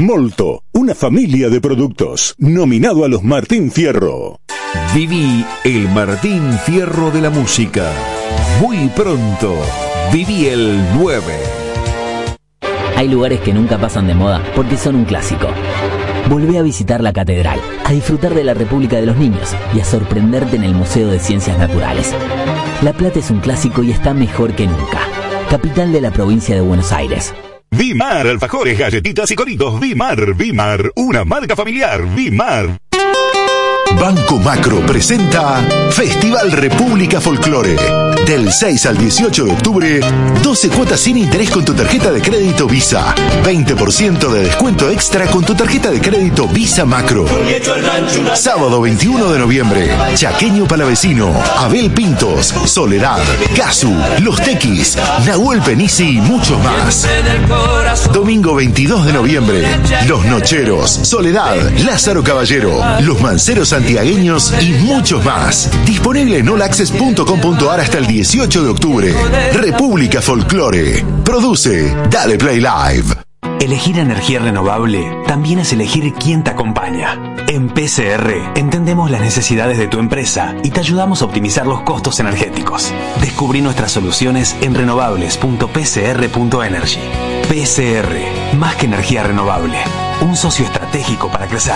Molto, una familia de productos, nominado a los Martín Fierro. Viví el Martín Fierro de la música. Muy pronto, viví el 9. Hay lugares que nunca pasan de moda porque son un clásico. Volvé a visitar la catedral, a disfrutar de la República de los Niños y a sorprenderte en el Museo de Ciencias Naturales. La Plata es un clásico y está mejor que nunca. Capital de la provincia de Buenos Aires. Vimar, alfajores, galletitas y coritos. Vimar, una marca familiar. Vimar. Banco Macro presenta Festival República Folclore. Del 6 al 18 de octubre, 12 cuotas sin interés con tu tarjeta de crédito Visa. 20% de descuento extra con tu tarjeta de crédito Visa Macro. Sábado 21 de noviembre, Chaqueño Palavecino, Abel Pintos, Soledad, Casu, Los Tequis, Nahuel Penisi y muchos más. Domingo 22 de noviembre, Los Nocheros, Soledad, Lázaro Caballero, Los Manceros Santiagueños y muchos más. Disponible en allaccess.com.ar hasta el 18 de octubre. República Folclore. Produce Dale Play Live. Elegir energía renovable también es elegir quién te acompaña. En PCR entendemos las necesidades de tu empresa y te ayudamos a optimizar los costos energéticos. Descubrí nuestras soluciones en renovables.pcr.energy. PCR, más que energía renovable, un socio estratégico para crecer.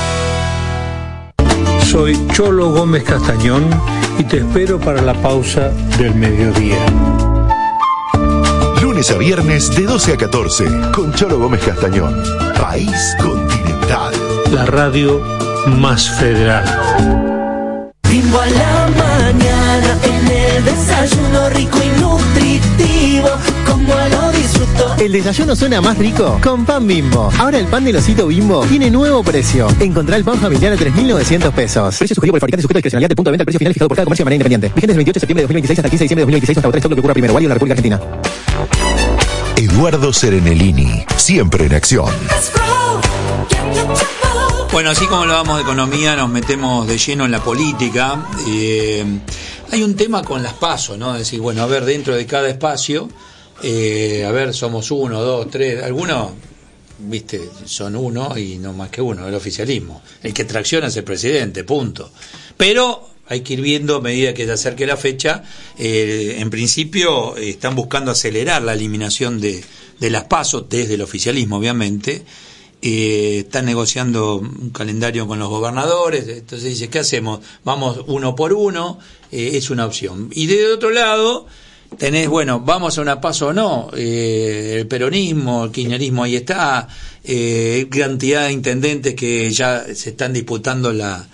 Soy Cholo Gómez Castañón y te espero para la pausa del mediodía. Lunes a viernes de 12 a 14 con Cholo Gómez Castañón. País Continental. La radio más federal. Bimbo a la mañana, en el desayuno rico y nutritivo, como lo disfruto. El desayuno suena más rico con pan Bimbo. Ahora el pan del osito Bimbo tiene nuevo precio. Encontrá el pan familiar a 3.900 pesos. Precio sugerido por el fabricante, sujeto a discrecionalidad del punto de venta. El precio final fijado por cada comercio de manera independiente. Vigente del 28 de septiembre de 2026 hasta 15 de diciembre de 2026 hasta agotar stock lo que ocurra primero. Válido en la República Argentina. Eduardo Serenellini, siempre en acción. Bueno, así como hablábamos de economía, nos metemos de lleno en la política. Hay un tema con las PASO, ¿no? Es decir, bueno, a ver, dentro de cada espacio, a ver, somos 1, 2, 3, algunos, viste, son uno y no más que uno, el oficialismo. El que tracciona es el presidente, punto. Pero hay que ir viendo a medida que se acerque la fecha. En principio están buscando acelerar la eliminación de las PASO desde el oficialismo, obviamente. Están negociando un calendario con los gobernadores. Entonces dice, ¿qué hacemos? Vamos uno por uno. Es una opción. Y de otro lado tenés, bueno, vamos a una PASO o no. El peronismo, el kirchnerismo ahí está. Cantidad de intendentes que ya se están disputando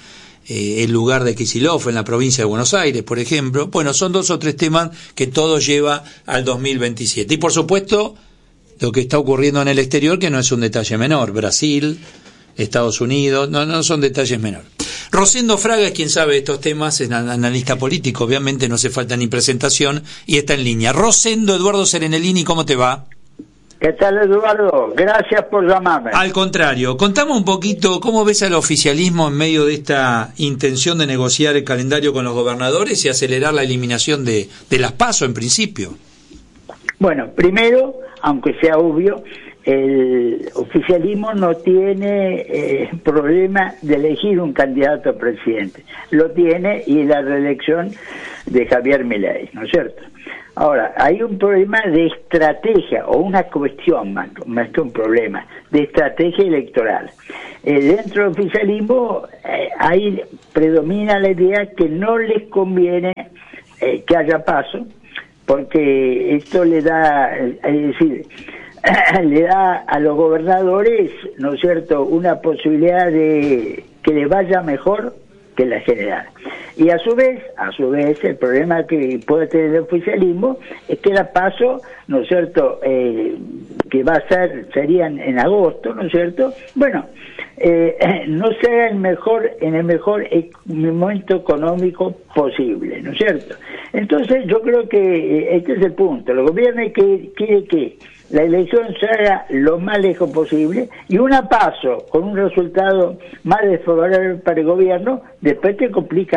el lugar de Kicillof en la provincia de Buenos Aires, por ejemplo. Bueno, son 2 o 3 temas que todo lleva al 2027. Y por supuesto, lo que está ocurriendo en el exterior, que no es un detalle menor. Brasil, Estados Unidos, no son detalles menores. Rosendo Fraga es quien sabe de estos temas, es analista político, obviamente no hace falta ni presentación, y está en línea. Rosendo, Eduardo Serenellini, ¿cómo te va? ¿Qué tal, Eduardo? Gracias por llamarme. Al contrario, contame un poquito cómo ves al oficialismo en medio de esta intención de negociar el calendario con los gobernadores y acelerar la eliminación de las PASO en principio. Bueno, primero, aunque sea obvio, el oficialismo no tiene problema de elegir un candidato a presidente. Lo tiene y la reelección de Javier Milei, ¿no es cierto? Ahora, hay un problema de estrategia, o una cuestión más que un problema, de estrategia electoral. Dentro del oficialismo ahí predomina la idea que no les conviene que haya PASO, porque esto le da, es decir, le da a los gobernadores, ¿no es cierto?, una posibilidad de que les vaya mejor que la general. Y a su vez, el problema que puede tener el oficialismo es que la PASO, ¿no es cierto?, que serían en agosto, ¿no es cierto?, bueno, no sea en el mejor momento económico posible, ¿no es cierto? Entonces yo creo que este es el punto. El gobierno quiere que la elección se haga lo más lejos posible y una PASO con un resultado más desfavorable para el gobierno, después te complica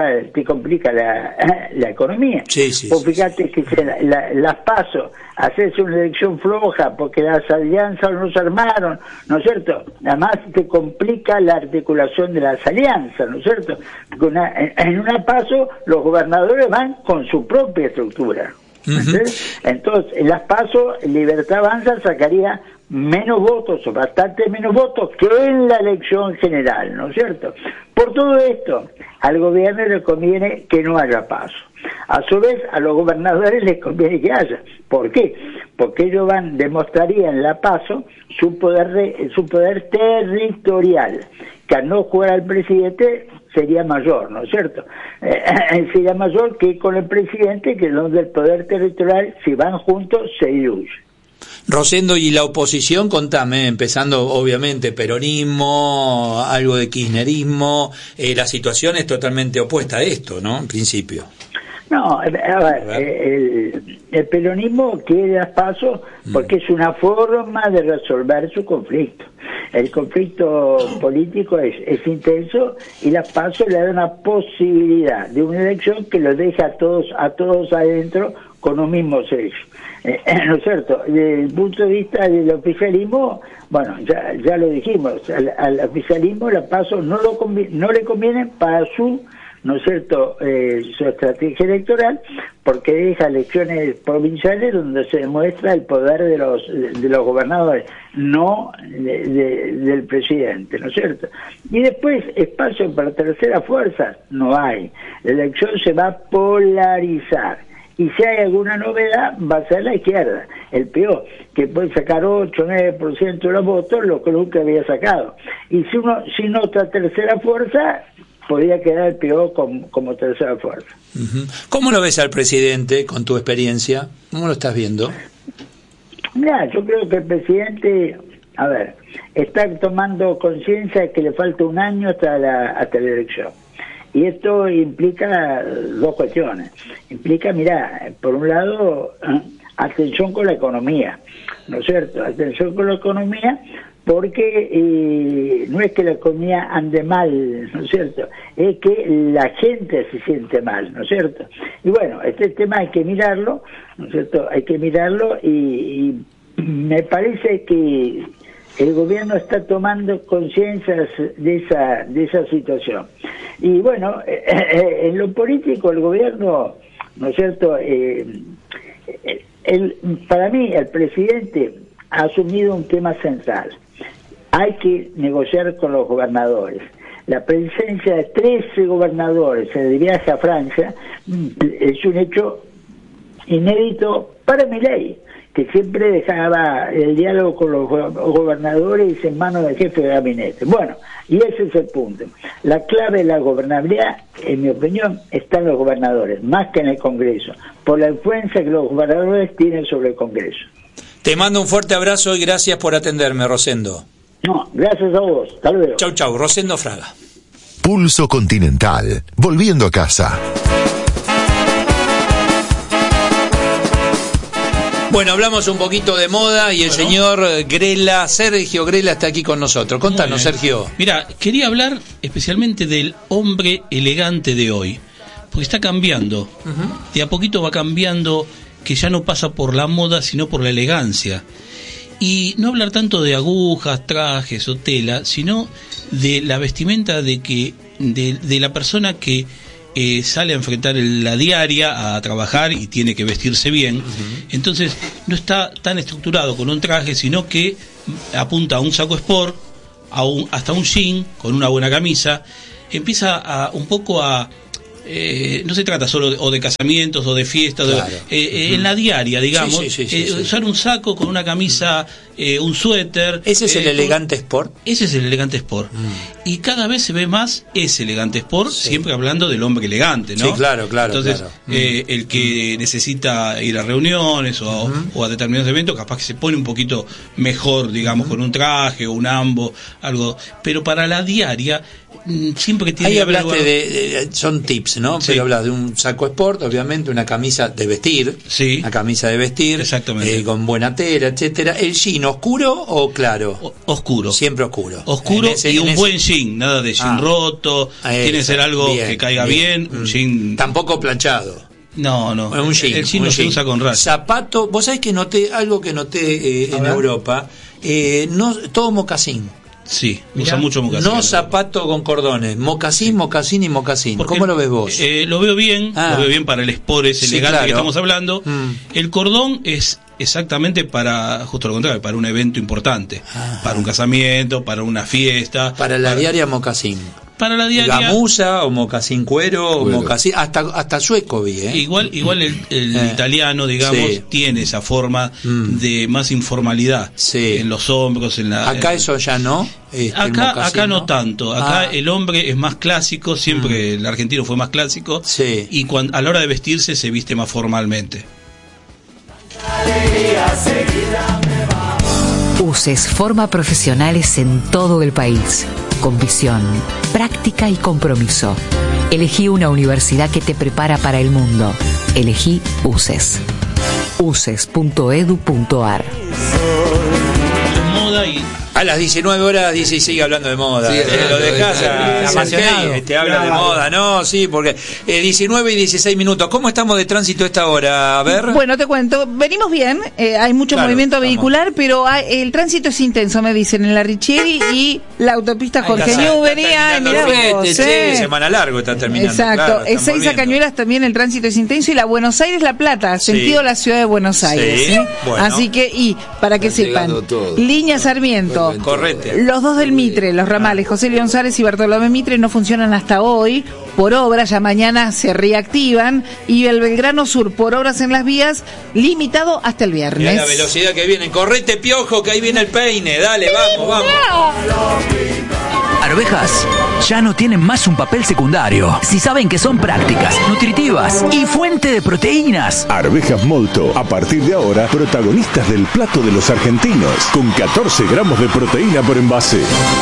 la economía. Pues fíjate que las PASO, hacerse una elección floja porque las alianzas no se armaron, ¿no es cierto? Además te complica la articulación de las alianzas, ¿no es cierto? Porque en una PASO los gobernadores van con su propia estructura. Entonces, en las PASO, Libertad Avanza sacaría menos votos, o bastante menos votos que en la elección general, ¿no es cierto? Por todo esto, al gobierno le conviene que no haya PASO. A su vez, a los gobernadores les conviene que haya. ¿Por qué? Porque ellos demostrarían la PASO su poder territorial, que al no jugar al presidente sería mayor, ¿no es cierto? Sería mayor que con el presidente, que donde el poder territorial, si van juntos, se diluye. Rosendo, y la oposición, contame, empezando obviamente peronismo, algo de kirchnerismo, la situación es totalmente opuesta a esto, ¿no? En principio. No, a ver. El peronismo quiere las PASO porque es una forma de resolver su conflicto. El conflicto político es intenso y las PASO le dan una posibilidad de una elección que los deja a todos adentro con un mismo sexo. ¿No es cierto? Desde el punto de vista del oficialismo, bueno, ya lo dijimos, al oficialismo la PASO no le conviene para su, ¿no es cierto?, su estrategia electoral, porque deja elecciones provinciales donde se demuestra el poder de los gobernadores, no del presidente, ¿no es cierto? Y después, espacio para tercera fuerza, no hay. La elección se va a polarizar. Y si hay alguna novedad, va a ser la izquierda, el peor, que puede sacar 8 o 9% de los votos, lo que nunca había sacado. Y sin otra tercera fuerza, podría quedar el peor como tercera fuerza. ¿Cómo lo ves al presidente con tu experiencia? ¿Cómo lo estás viendo? Mira, yo creo que el presidente, está tomando conciencia de que le falta un año hasta la elección. Y esto implica dos cuestiones. Implica, por un lado, atención con la economía, ¿no es cierto? Atención con la economía, porque no es que la economía ande mal, ¿no es cierto? Es que la gente se siente mal, ¿no es cierto? Y bueno, este tema hay que mirarlo, ¿no es cierto? Hay que mirarlo y me parece que el gobierno está tomando conciencia de esa situación. Y bueno, en lo político el gobierno, ¿no es cierto?, para mí el presidente ha asumido un tema central. Hay que negociar con los gobernadores. La presencia de 13 gobernadores en el viaje a Francia es un hecho inédito para Milei, que siempre dejaba el diálogo con los gobernadores en manos del jefe de gabinete. Bueno, y ese es el punto. La clave de la gobernabilidad, en mi opinión, está en los gobernadores, más que en el Congreso, por la influencia que los gobernadores tienen sobre el Congreso. Te mando un fuerte abrazo y gracias por atenderme, Rosendo. No, gracias a vos. Hasta luego. Chau, Rosendo Fraga. Pulso Continental, volviendo a casa. Bueno, hablamos un poquito de moda y el señor Grela, Sergio Grela, está aquí con nosotros. Contanos, Sergio. Mira, quería hablar especialmente del hombre elegante de hoy, porque está cambiando. De a poquito va cambiando, que ya no pasa por la moda, sino por la elegancia. Y no hablar tanto de agujas, trajes o tela, sino de la vestimenta de la persona que sale a enfrentar la diaria, a trabajar y tiene que vestirse bien. Entonces no está tan estructurado con un traje, sino que apunta a un saco sport, hasta un jean con una buena camisa. Empieza un poco a no se trata solo de casamientos o de fiestas, claro. En la diaria, digamos, usar un saco con una camisa, un suéter. ¿Ese es el elegante sport? Ese es el elegante sport. Y cada vez se ve más ese elegante sport, siempre hablando del hombre elegante, ¿no? Sí, claro. Entonces, el que necesita ir a reuniones o a determinados eventos, capaz que se pone un poquito mejor, digamos, con un traje o un ambo, algo. Pero para la diaria siempre tiene ahí que haber hablaste son tips, ¿no? Sí. Pero hablas de un saco sport, obviamente, una camisa de vestir, sí, una camisa de vestir, exactamente, con buena tela, etcétera. ¿El jean oscuro o claro? Oscuro, siempre oscuro. Oscuro y un buen jean, nada de jean roto, tiene que ser algo que caiga bien, un jean tampoco planchado. No, un jean, el jean un no se usa con raya. Zapato, vos sabés que noté algo que noté en Europa, no todo mocasín. Sí, usa mucho mocasín. No zapato con cordones, mocasín, mocasín y mocasín. Porque, ¿cómo lo ves vos? Lo veo bien, para el sport ese elegante que estamos hablando. El cordón es exactamente para, justo lo contrario, para un evento importante, para un casamiento, para una fiesta. Para la diaria mocasín. Para la diaria. Gamuza o mocasín cuero o mocasín, hasta sueco vi, Igual el italiano, digamos, tiene esa forma de más informalidad en los hombros, en la. Acá eso ya no. Acá no tanto. Acá el hombre es más clásico, siempre el argentino fue más clásico, y a la hora de vestirse se viste más formalmente. UCES forma profesionales en todo el país, con visión, práctica y compromiso. Elegí una universidad que te prepara para el mundo. Elegí UCES. uces.edu.ar. Moda y a las 19 horas dice y sigue hablando de moda. Lo dejás a Sergei, te habla de moda, ¿no? Sí, porque 19 y 16 minutos. ¿Cómo estamos de tránsito a esta hora? A ver. Bueno, te cuento. Venimos bien. Hay mucho movimiento vehicular, pero el tránsito es intenso, me dicen, en la Richieri y la autopista Jorge Newbery. Semana largo está terminando. Exacto. Ezeiza Cañuelas también el tránsito es intenso y la Buenos Aires-La Plata, sentido la ciudad de Buenos Aires. Bueno. Así que, y para que sepan, línea Sarmiento. Correcte. Los dos del Mitre, los ramales José León Suárez y Bartolomé Mitre no funcionan hasta hoy por obra, ya mañana se reactivan, y el Belgrano Sur por obras en las vías limitado hasta el viernes. Mirá la velocidad que viene, correte Piojo, que ahí viene el peine, dale, vamos. Arvejas ya no tienen más un papel secundario. Si saben que son prácticas, nutritivas y fuente de proteínas. Arvejas Molto, a partir de ahora, protagonistas del plato de los argentinos, con 14 gramos de proteína por envase.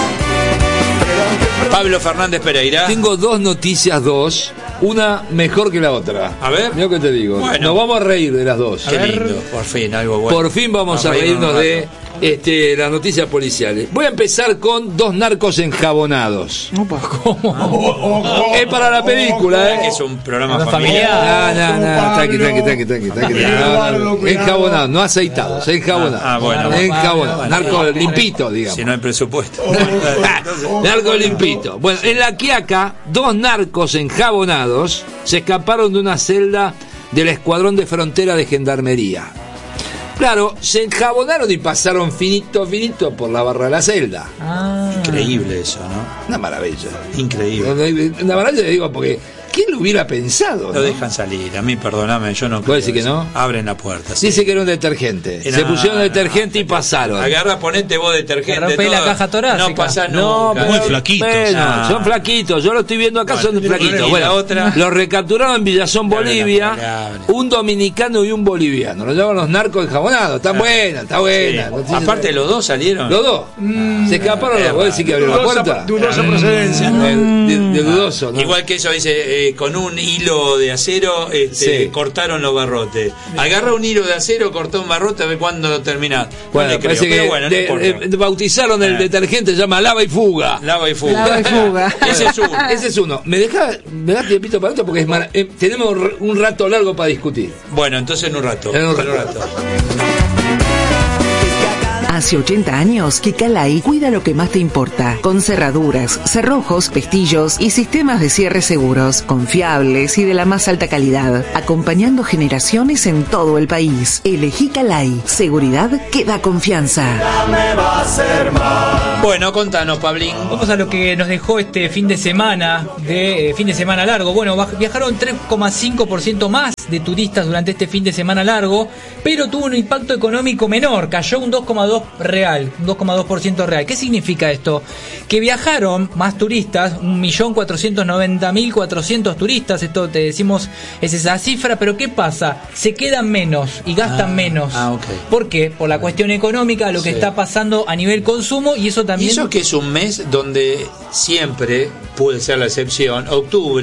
Pablo Fernández Pereira. Tengo dos noticias, una mejor que la otra. A ver. Mira lo que te digo. Bueno. Nos vamos a reír de las dos. Qué lindo, por fin, algo bueno. Por fin vamos a reírnos de las noticias policiales. Voy a empezar con 2 narcos enjabonados. ¿Cómo? Es para la película, que es un programa familiar. No, tranqui. Enjabonados, no aceitados, enjabonados. Bueno. Enjabonados. Narcos limpitos, digamos. Si no hay presupuesto. Narcos limpitos. Bueno, en La Quiaca, 2 narcos enjabonados se escaparon de una celda del Escuadrón de Frontera de Gendarmería. Claro, se enjabonaron y pasaron finito por la barra de la celda. Increíble eso, ¿no? Una maravilla. Increíble. Una maravilla, digo, porque ¿quién lo hubiera pensado? Lo dejan salir, a mí perdóname, yo no creo. ¿Puedes decir que no? Abren la puerta. Dice que era un detergente. Se pusieron detergente y pasaron. Agarra, ponete vos detergente. Rompé la caja torácica. No pasa nunca. Muy flaquitos. Bueno, son flaquitos. Yo lo estoy viendo acá, son flaquitos. Bueno, los recapturaron en Villazón, Bolivia. Un dominicano y un boliviano. Los llaman los narcos enjabonados. Está buena. Sí. Aparte, los dos salieron. Los dos. Se escaparon los dos. ¿Vos decís que abrieron la puerta? Dudosa procedencia. De dudoso, ¿no? Igual que eso dice. Con un hilo de acero cortaron los barrotes. Agarra un hilo de acero, cortó un barrote, a ver cuándo termina. Bueno, parece que bautizaron el detergente, se llama Lava y Fuga. Ese es uno. ¿Me dejás tiempito para otro? Porque tenemos un rato largo para discutir. Bueno, entonces en un rato. Hace 80 años que Calai cuida lo que más te importa, con cerraduras, cerrojos, pestillos y sistemas de cierre seguros, confiables y de la más alta calidad, acompañando generaciones en todo el país. Elegí Calai, seguridad que da confianza. Bueno, contanos, Pablín. Vamos a lo que nos dejó este fin de semana largo. Bueno, viajaron 3,5% más de turistas durante este fin de semana largo, pero tuvo un impacto económico menor, cayó un 2,2% real. ¿Qué significa esto? Que viajaron más turistas, 1.490.400 turistas, esto te decimos, es esa cifra, pero ¿qué pasa? Se quedan menos y gastan menos. Okay. ¿Por qué? Por la cuestión económica, lo que está pasando a nivel consumo, y eso también también. Y eso que es un mes donde siempre puede ser la excepción, octubre